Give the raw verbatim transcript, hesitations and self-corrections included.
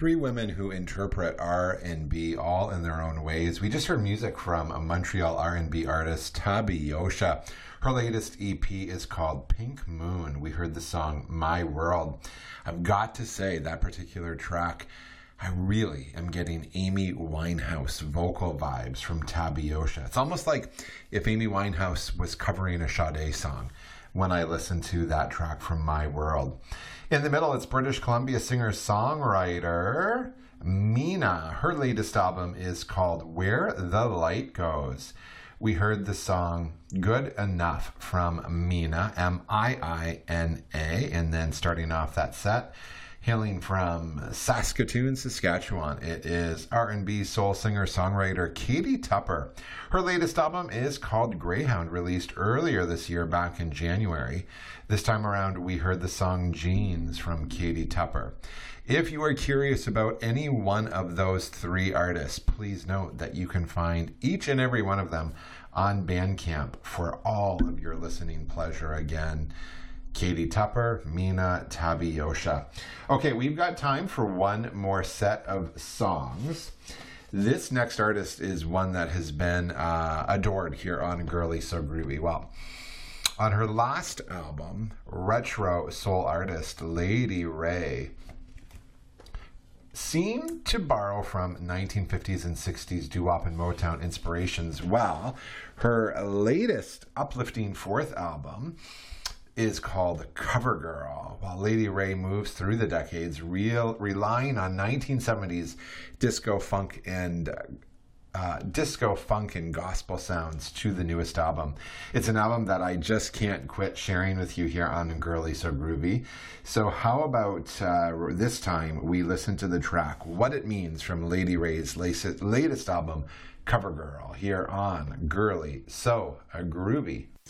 Three women who interpret R and B all in their own ways. We just heard music from a Montreal R and B artist, Tabi Yosha. Her latest E P is called Pink Moon. We heard the song My World. I've got to say, that particular track, I really am getting Amy Winehouse vocal vibes from Tabi Yosha. It's almost like if Amy Winehouse was covering a Sade song when I listen to that track from My World. In the middle, it's British Columbia singer-songwriter Mina. Her latest album is called Where the Light Goes. We heard the song Good Enough from Mina, M I I N A, and then starting off that set, hailing from Saskatoon, Saskatchewan, it is R and B soul singer-songwriter Katie Tupper. Her latest album is called Greyhound, released earlier this year, back in January. This time around, we heard the song Jeans from Katie Tupper. If you are curious about any one of those three artists, please note that you can find each and every one of them on Bandcamp for all of your listening pleasure. Again, Katie Tupper, Mina, Tabi Yosha. Okay, we've got time for one more set of songs. This next artist is one that has been uh, adored here on Girly So Groovy. Well, on her last album, retro soul artist Lady Ray seemed to borrow from nineteen fifties and sixties doo-wop and Motown inspirations. Well, her latest uplifting fourth album is called CoverGirl. While Lady Ray moves through the decades, real, relying on nineteen seventies disco funk and uh, disco funk and gospel sounds to the newest album. It's an album that I just can't quit sharing with you here on Girly So Groovy. So how about uh, this time we listen to the track What It Means from Lady Ray's latest album, CoverGirl, here on Girly So Groovy.